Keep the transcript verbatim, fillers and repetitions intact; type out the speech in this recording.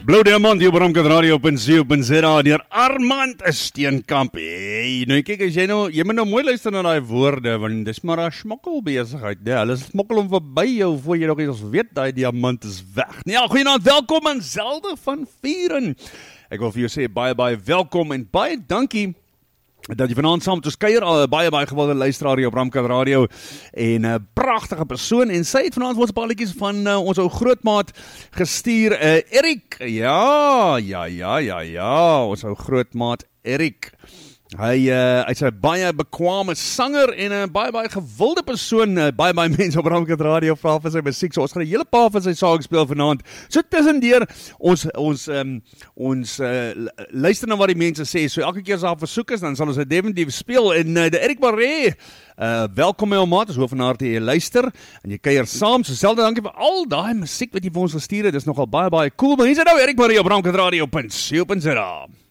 Blou Diamant hier op Ramkat Radio op N C deur Armand Steenkamp. Hey, nou kyk as jy nou, jy moet nou mooi luister na daai woorde, want dis maar 'n smokkelbesigheid, né? Hulle smokkel hom verby jou voor jy nog eens weet daai diamant is weg. Nee, ja, goeienaand, welkom aan Zelde van Vieren. Ek wil vir jou sê baie baie welkom en baie dankie dat jy vanaand saam met ons kuier, al baie baie gewilde luisteraar hier op Ramkat Radio en 'n uh, pragtige persoon en sy het vanaand ons 'n paar liedjies van uh, ons ou grootmaat gestuur, uh, Erik. Ja, ja, ja, ja, ja, ons ou grootmaat Erik. Hy uh, hy's 'n baie bekwame sanger en 'n baie baie gewilde persoon. Uh, baie baie mense op Ramkat Radio vra vir sy musiek. So ons gaan 'n hele paar van sy songs speel vanaand. So tussendeur ons ons um, ons uh, luister na wat die mense sê. So elke keer as daar versoek is, dan sal ons dit definitief speel. En uh, die Erik Barre, uh, welkom my ou maat. Ons hoop van harte jy luister en jy kuier saam. So selde dankie vir al daai musiek wat jy vir ons gestuur het. Dis nogal baie baie cool. Maar hier is nou Erik Barre op Ramkat Radio punt co punt za.